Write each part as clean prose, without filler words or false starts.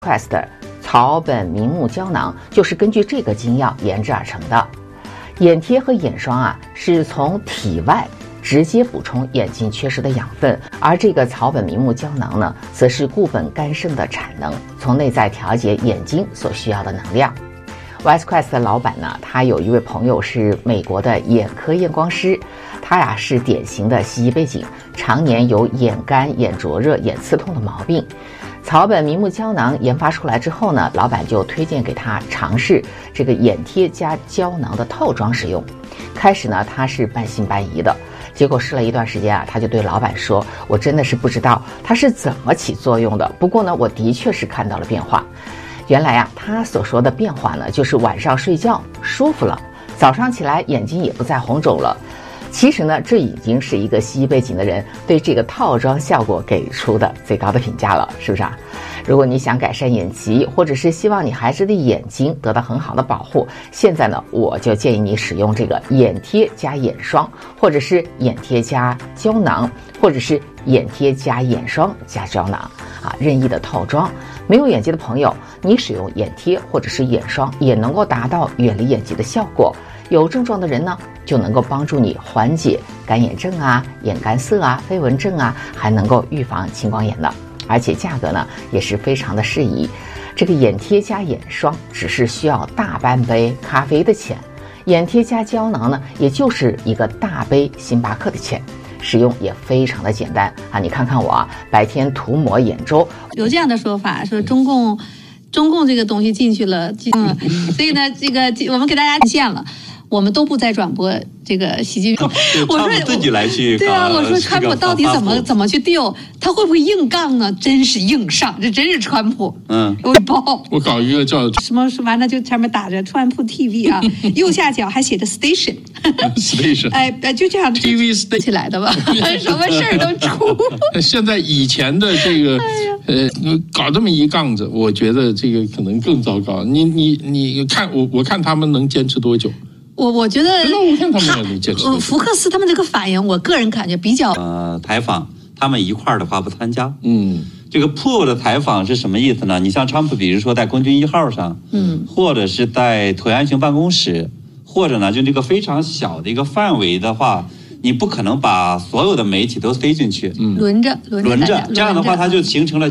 Quest 草本明目胶囊就是根据这个精药研制而成的。眼贴和眼霜啊，是从体外直接补充眼睛缺失的养分，而这个草本明目胶囊呢，则是固本甘参的产能，从内在调节眼睛所需要的能量。WestQuest 的老板呢，他有一位朋友是美国的眼科验光师，他呀是典型的西医背景，常年有眼干、眼灼热、眼刺痛的毛病。草本明目胶囊研发出来之后呢，老板就推荐给他尝试这个眼贴加胶囊的套装使用。开始呢，他是半信半疑的，结果试了一段时间啊，他就对老板说：“我真的是不知道它是怎么起作用的，不过呢，我的确是看到了变化。”原来啊，他所说的变化呢，就是晚上睡觉舒服了，早上起来眼睛也不再红肿了。其实呢，这已经是一个西医背景的人对这个套装效果给出的最高的评价了，是不是啊？如果你想改善眼疾，或者是希望你孩子的眼睛得到很好的保护，现在呢，我就建议你使用这个眼贴加眼霜，或者是眼贴加胶囊，或者是眼贴加眼霜加胶囊啊，任意的套装。没有眼疾的朋友，你使用眼贴或者是眼霜也能够达到远离眼疾的效果。有症状的人呢，就能够帮助你缓解干眼症啊、眼干涩啊、飞蚊症啊，还能够预防青光眼的。而且价格呢也是非常的适宜。这个眼贴加眼霜只是需要大半杯咖啡的钱，眼贴加胶囊呢，也就是一个大杯星巴克的钱。使用也非常的简单啊！你看看我啊，白天涂抹眼周。 有这样的说法，说中共这个东西进去了，所以呢，这个我们给大家实现了。我们都不再转播这个习近平。 我说自己来去对啊，我说川普到底怎么去丢？他会不会硬杠呢？真是硬上，这真是川普。我爆。 我搞一个叫什么完了就上面打着川普 TV 啊，右下角还写着 station。 station。 哎，就这样 TV station 起来的吧，什么事儿都出。 现在以前的这个搞这么一杠子，我觉得这个可能更糟糕。你看我看他们能坚持多久？ 我觉得福克斯他们这个反应，我个人感觉比较采访他们一块儿的话不参加。这个破的采访是什么意思呢？你像川普，比如说在空军1号上，或者是在椭圆形办公室，或者呢就这个非常小的一个范围的话，你不可能把所有的媒体都塞进去， 轮着， 这样的话它就形成了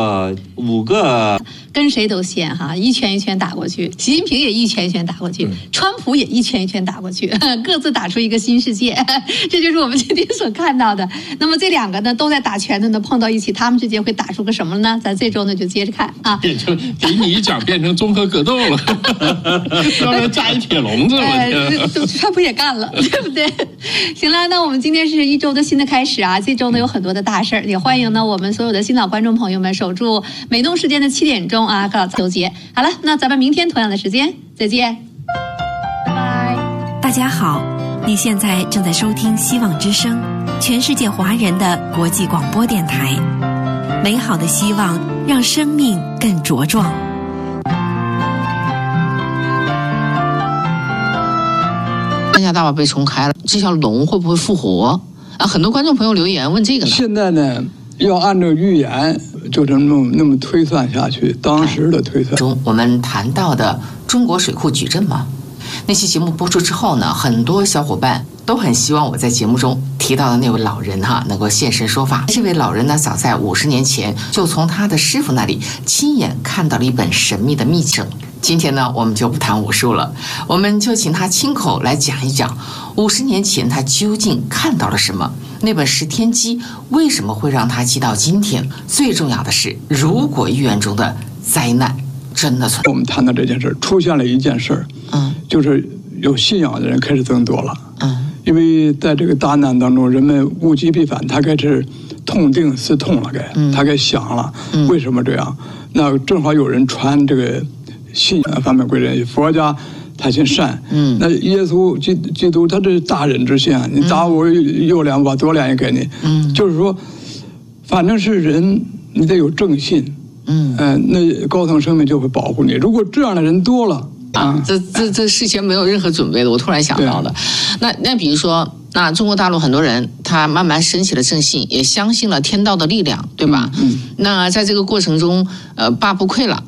5个。 跟谁都先哈，一拳一拳打过去，习近平也一拳一拳打过去，川普也一拳一拳打过去，各自打出一个新世界，这就是我们今天所看到的。那么这两个呢都在打拳的呢，碰到一起，他们之间会打出个什么呢？咱这周呢就接着看啊。 变成给你一讲变成综合格斗了，要不然扎一铁笼子了。 川普也干了，对不对？行了，那我们今天是一周的新的开始啊，这周呢有很多的大事儿，也欢迎呢我们所有的新老观众朋友们守住美东时间的7点钟。告纠结好了，那咱们明天同样的时间再见，拜拜。 大家好，你现在正在收听希望之声，全世界华人的国际广播电台。美好的希望让生命更茁壮。 三峡大坝被重开了，这条龙会不会复活啊？很多观众朋友留言问这个呢。 现在呢，要按照预言就那么推算下去，当时的推算中我们谈到的中国水库矩阵嘛，那期节目播出之后呢，很多小伙伴都很希望我在节目中提到的那位老人能够现身说法。这位老人呢，早在50年前就从他的师傅那里亲眼看到了一本神秘的秘证。今天呢，我们就不谈武术了，我们就请他亲口来讲一讲50年前他究竟看到了什么，那本10天机为什么会让他记到今天。最重要的是，如果预言中的灾难真的存在。 我们谈到这件事，出现了一件事，就是有信仰的人开始增多了，因为在这个大难当中，人们物极必反，他开始痛定思痛了，他该想了，为什么这样？那正好有人传这个信仰方面归人，佛家他姓善，那耶稣基督他这是大人之心啊，你打我右脸，我左脸也给你，就是说，反正是人，你得有正信，那高层生命就会保护你。如果这样的人多了。 这事前没有任何准备的，我突然想到的。那比如说， 那中国大陆很多人他慢慢升起了正信，也相信了天道的力量，对吧？那在这个过程中，爸不愧了。